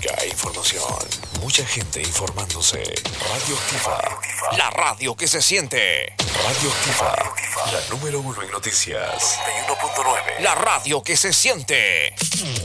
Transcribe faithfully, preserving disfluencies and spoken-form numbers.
música e información. Mucha gente informándose. Radioactiva, la radio que se siente. Radioactiva, la número uno en noticias. noventa y uno punto nueve. La radio que se siente.